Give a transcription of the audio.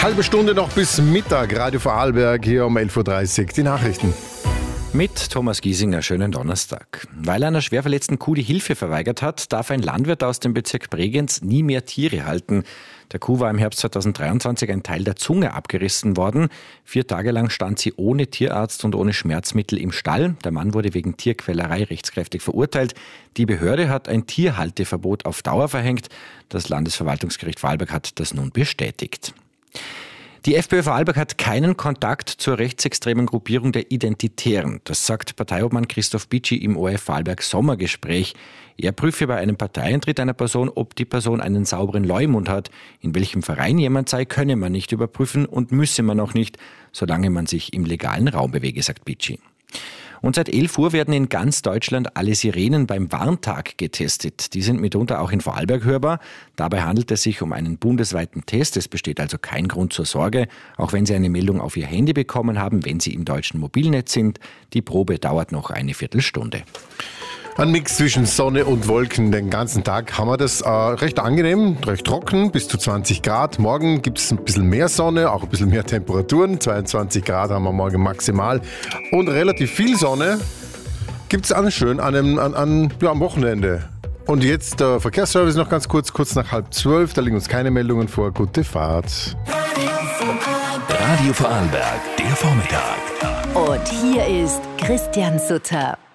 Halbe Stunde noch bis Mittag. Radio Vorarlberg hier um 11.30 Uhr. Die Nachrichten. Mit Thomas Giesinger, schönen Donnerstag. Weil einer schwer verletzten Kuh die Hilfe verweigert hat, darf ein Landwirt aus dem Bezirk Bregenz nie mehr Tiere halten. Der Kuh war im Herbst 2023 ein Teil der Zunge abgerissen worden. 4 Tage lang stand sie ohne Tierarzt und ohne Schmerzmittel im Stall. Der Mann wurde wegen Tierquälerei rechtskräftig verurteilt. Die Behörde hat ein Tierhalteverbot auf Dauer verhängt. Das Landesverwaltungsgericht Vorarlberg hat das nun bestätigt. Die FPÖ Vorarlberg hat keinen Kontakt zur rechtsextremen Gruppierung der Identitären. Das sagt Parteiobmann Christoph Bitschi im ORF Vorarlberg Sommergespräch. Er prüfe bei einem Parteieintritt einer Person, ob die Person einen sauberen Leumund hat. In welchem Verein jemand sei, könne man nicht überprüfen und müsse man auch nicht, solange man sich im legalen Raum bewege, sagt Bitschi. Und seit 11 Uhr werden in ganz Deutschland alle Sirenen beim Warntag getestet. Die sind mitunter auch in Vorarlberg hörbar. Dabei handelt es sich um einen bundesweiten Test. Es besteht also kein Grund zur Sorge, auch wenn Sie eine Meldung auf Ihr Handy bekommen haben, wenn Sie im deutschen Mobilnetz sind. Die Probe dauert noch eine Viertelstunde. Ein Mix zwischen Sonne und Wolken den ganzen Tag haben wir das. Recht angenehm, recht trocken, bis zu 20 Grad. Morgen gibt es ein bisschen mehr Sonne, auch ein bisschen mehr Temperaturen. 22 Grad haben wir morgen maximal. Und relativ viel Sonne gibt es schön am Wochenende. Und jetzt der Verkehrsservice noch ganz kurz nach 11:30. Da liegen uns keine Meldungen vor. Gute Fahrt. Radio Vorarlberg, der Vormittag. Und hier ist Christian Sutter.